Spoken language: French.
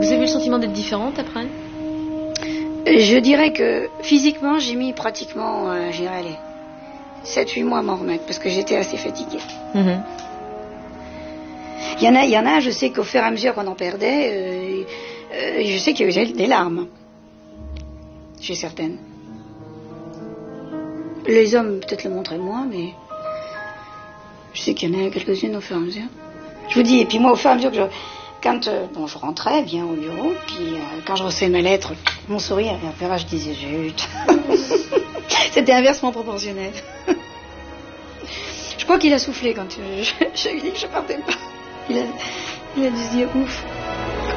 Vous avez eu le sentiment d'être différente après? Je dirais que physiquement, j'ai mis pratiquement, je dirais, allez, 7-8 mois à m'en remettre, parce que j'étais assez fatiguée. Il y en a, je sais qu'au fur et à mesure qu'on en perdait, je sais qu'il y avait des larmes. Chez certaines. Les hommes, peut-être le montraient moins, mais je sais qu'il y en a quelques-unes au fur et à mesure. Je vous dis, et puis moi, au fur et à mesure que je rentrais bien au bureau, puis quand je recevais ma lettre, mon sourire, et après, je disais, zut. C'était inversement proportionnel. Je crois qu'il a soufflé quand je lui ai dit que je partais pas. Il a dû se dire, ouf.